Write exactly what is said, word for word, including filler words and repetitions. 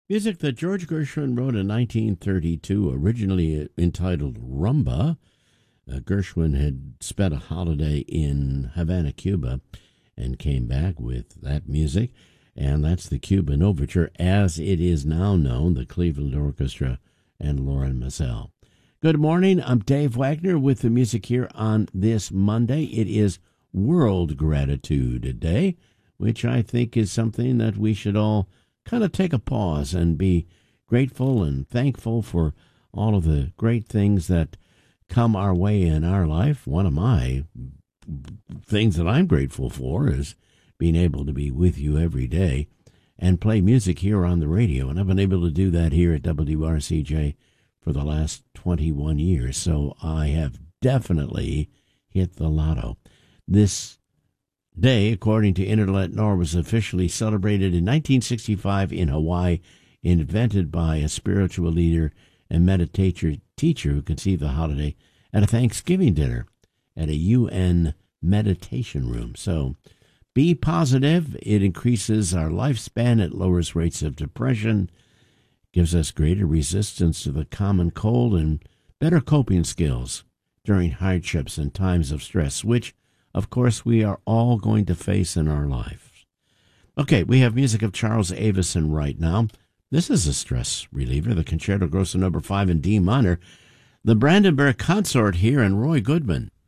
Music that George Gershwin wrote in nineteen thirty-two, originally entitled Rumba. Uh, Gershwin had spent a holiday in Havana, Cuba, and came back with that music. And that's the Cuban Overture, as it is now known, the Cleveland Orchestra and Lorin Maazel. Good morning. I'm Dave Wagner with the music here on this Monday. It is World Gratitude Day, which I think is something that we should all kind of take a pause and be grateful and thankful for all of the great things that come our way in our life. One of my things that I'm grateful for is being able to be with you every day and play music here on the radio. And I've been able to do that here at W R C J for the last twenty-one years. So I have definitely hit the lotto. This day, according to Internet Nor, was officially celebrated in nineteen sixty-five in Hawaii, invented by a spiritual leader and meditator teacher who conceived the holiday at a Thanksgiving dinner at a U N meditation room. So be positive. It increases our lifespan. It lowers rates of depression, gives us greater resistance to the common cold, and better coping skills during hardships and times of stress, which, of course, we are all going to face in our lives. Okay, we have music of Charles Avison right now. This is a stress reliever, the Concerto Grosso number five in D minor. The Brandenburg Consort here, and Roy Goodman.